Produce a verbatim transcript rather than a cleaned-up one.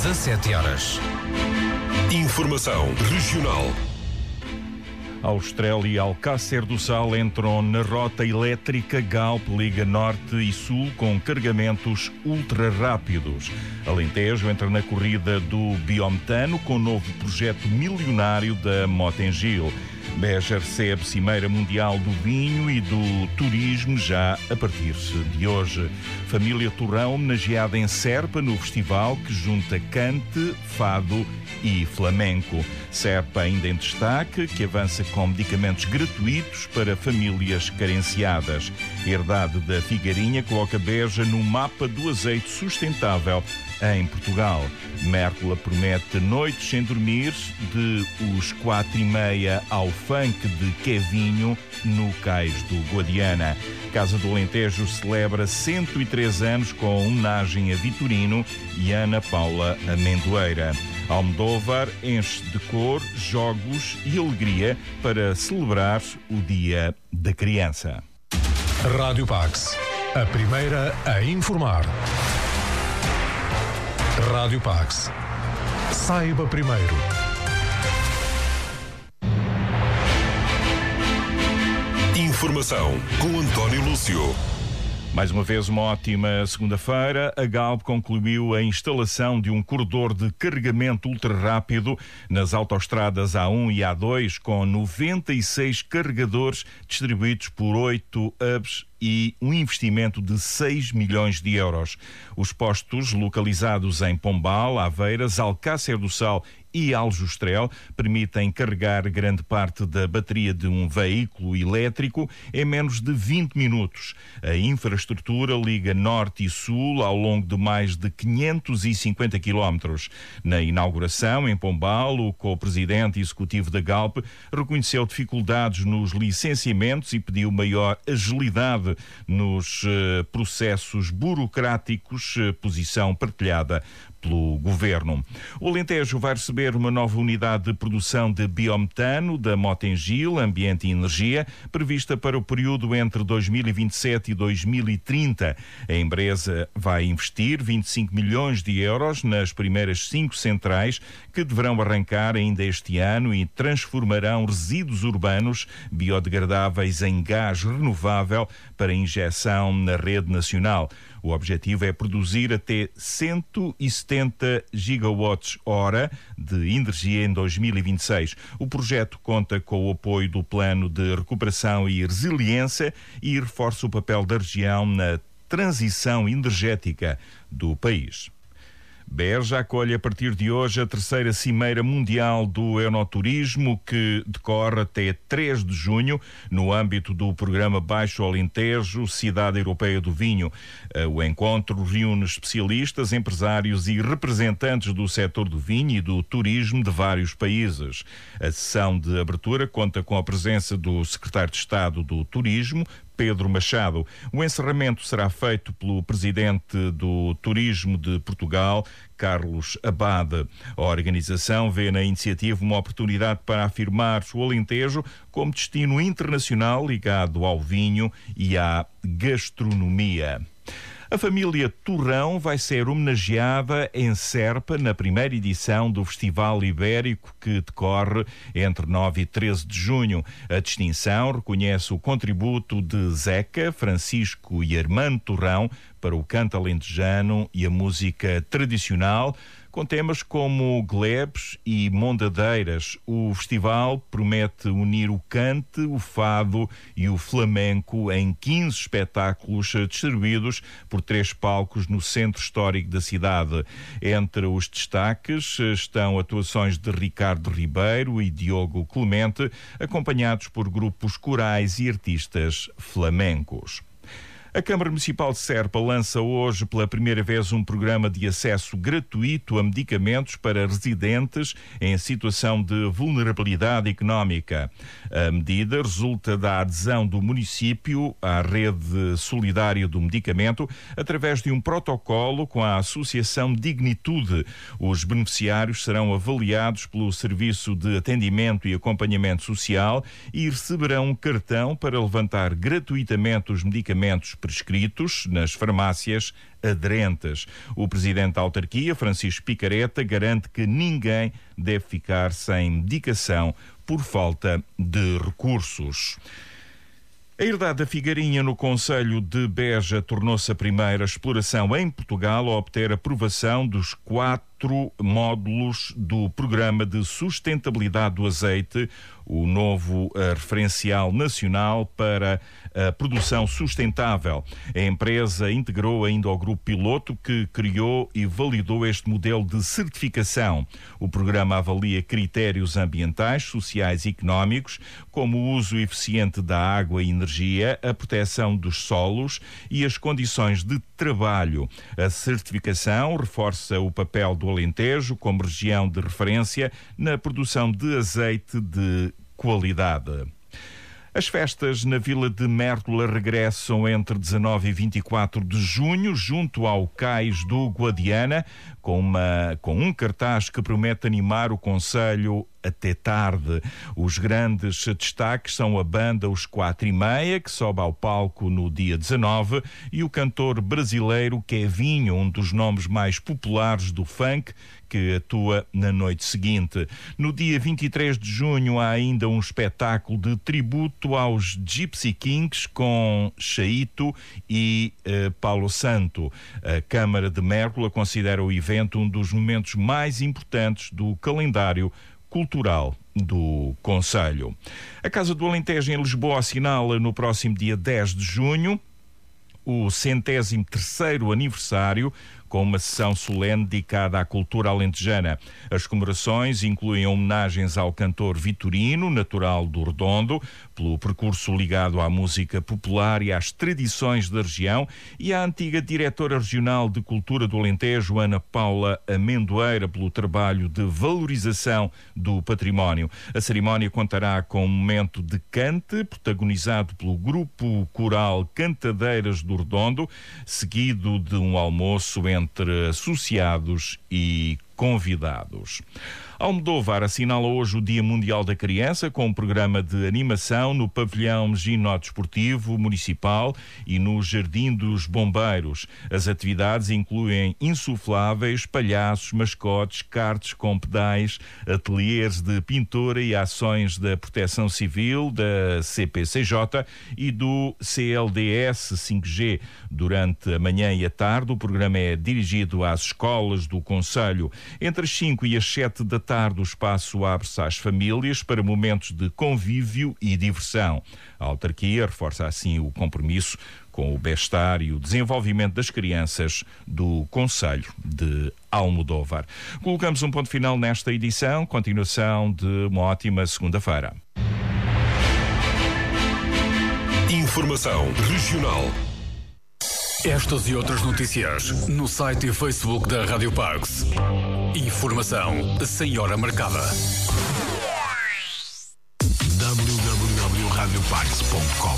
dezassete horas. Informação regional. Austrália e Alcácer do Sal entram na rota elétrica Galp Liga Norte e Sul com carregamentos ultra rápidos. Alentejo entra na corrida do biometano com o novo projeto milionário da Motengil. Beja recebe Cimeira Mundial do Vinho e do Turismo já a partir de hoje. Família Torrão homenageada em Serpa no festival que junta cante, fado e flamenco. Serpa ainda em destaque, que avança com medicamentos gratuitos para famílias carenciadas. Herdade da Figueirinha coloca Beja no mapa do azeite sustentável em Portugal. Mértola promete noites sem dormir, de os quatro e meia ao funk de Kevinho no Cais do Guadiana. Casa do Alentejo celebra cento e três anos com homenagem a Vitorino e Ana Paula Amendoeira. Almodóvar enche de cor, jogos e alegria para celebrar o Dia da Criança. Rádio Pax, a primeira a informar. Rádio Pax. Saiba primeiro. Informação com António Lúcio. Mais uma vez, uma ótima segunda-feira. A Galp concluiu a instalação de um corredor de carregamento ultra-rápido nas autoestradas A um e A dois, com noventa e seis carregadores distribuídos por oito hubs e um investimento de seis milhões de euros. Os postos, localizados em Pombal, Aveiras, Alcácer do Sal e Aljustrel, permitem carregar grande parte da bateria de um veículo elétrico em menos de vinte minutos. A infraestrutura liga norte e sul ao longo de mais de quinhentos e cinquenta quilómetros. Na inauguração, em Pombal, o co-presidente executivo da Galp reconheceu dificuldades nos licenciamentos e pediu maior agilidade nos uh, processos burocráticos, uh, posição partilhada pelo Governo. O Alentejo vai receber uma nova unidade de produção de biometano da Motengil, Ambiente e Energia, prevista para o período entre dois mil e vinte e sete e dois mil e trinta. A empresa vai investir vinte e cinco milhões de euros nas primeiras cinco centrais, que deverão arrancar ainda este ano e transformarão resíduos urbanos biodegradáveis em gás renovável para injeção na rede nacional. O objetivo é produzir até cento e setenta gigawatts hora de energia em dois mil e vinte e seis. O projeto conta com o apoio do Plano de Recuperação e Resiliência e reforça o papel da região na transição energética do país. Beja acolhe a partir de hoje a terceira Cimeira Mundial do Enoturismo, que decorre até três de junho no âmbito do programa Baixo Alentejo, Cidade Europeia do Vinho. O encontro reúne especialistas, empresários e representantes do setor do vinho e do turismo de vários países. A sessão de abertura conta com a presença do Secretário de Estado do Turismo, Pedro Machado. O encerramento será feito pelo Presidente do Turismo de Portugal, Carlos Abade. A organização vê na iniciativa uma oportunidade para afirmar o Alentejo como destino internacional ligado ao vinho e à gastronomia. A família Torrão vai ser homenageada em Serpa na primeira edição do Festival Ibérico, que decorre entre nove e treze de junho. A distinção reconhece o contributo de Zeca, Francisco e Armando Torrão para o canto alentejano e a música tradicional, com temas como glebes e mondadeiras. O festival promete unir o cante, o fado e o flamenco em quinze espetáculos distribuídos por três palcos no centro histórico da cidade. Entre os destaques estão atuações de Ricardo Ribeiro e Diogo Clemente, acompanhados por grupos corais e artistas flamencos. A Câmara Municipal de Serpa lança hoje pela primeira vez um programa de acesso gratuito a medicamentos para residentes em situação de vulnerabilidade económica. A medida resulta da adesão do município à rede solidária do medicamento através de um protocolo com a Associação Dignitude. Os beneficiários serão avaliados pelo Serviço de Atendimento e Acompanhamento Social e receberão um cartão para levantar gratuitamente os medicamentos prescritos nas farmácias aderentes. O presidente da autarquia, Francisco Picareta, garante que ninguém deve ficar sem medicação por falta de recursos. A herdade da Figueirinha, no concelho de Beja, tornou-se a primeira exploração em Portugal a obter aprovação dos quatro módulos do Programa de Sustentabilidade do Azeite, o novo uh, referencial nacional para a produção sustentável. A empresa integrou ainda ao grupo piloto que criou e validou este modelo de certificação. O programa avalia critérios ambientais, sociais e económicos, como o uso eficiente da água e energia, a proteção dos solos e as condições de trabalho. A certificação reforça o papel do Alentejo como região de referência na produção de azeite de qualidade. As festas na Vila de Mértola regressam entre dezanove e vinte e quatro de junho, junto ao Cais do Guadiana, com, uma, com um cartaz que promete animar o concelho até tarde. Os grandes destaques são a banda Os Quatro e Meia, que sobe ao palco no dia dezanove, e o cantor brasileiro Kevinho, um dos nomes mais populares do funk, que atua na noite seguinte. No dia vinte e três de junho há ainda um espetáculo de tributo aos Gypsy Kings com Chaito e eh, Paulo Santo. A Câmara de Mértola considera o evento um dos momentos mais importantes do calendário cultural do concelho. A Casa do Alentejo em Lisboa assinala no próximo dia dez de junho o centésimo terceiro aniversário, com uma sessão solene dedicada à cultura alentejana. As comemorações incluem homenagens ao cantor Vitorino, natural do Redondo, pelo percurso ligado à música popular e às tradições da região, e à antiga diretora regional de cultura do Alentejo, Ana Paula Amendoeira, pelo trabalho de valorização do património. A cerimónia contará com um momento de cante, protagonizado pelo grupo coral Cantadeiras do Redondo, seguido de um almoço entre entre associados e convidados. Almodóvar assinala hoje o Dia Mundial da Criança com um programa de animação no pavilhão ginódesportivo municipal e no Jardim dos Bombeiros. As atividades incluem insufláveis, palhaços, mascotes, karts com pedais, ateliês de pintura e ações da Proteção Civil, da C P C J e do C L D S cinco G. Durante a manhã e a tarde, o programa é dirigido às escolas do concelho. Entre as cinco e as sete da tarde, o espaço abre-se às famílias para momentos de convívio e diversão. A autarquia reforça assim o compromisso com o bem-estar e o desenvolvimento das crianças do concelho de Almodóvar. Colocamos um ponto final nesta edição. Continuação de uma ótima segunda-feira. Informação regional. Estas e outras notícias no site e Facebook da Rádio Parks. Informação sem hora marcada. w w w ponto rádio parks ponto com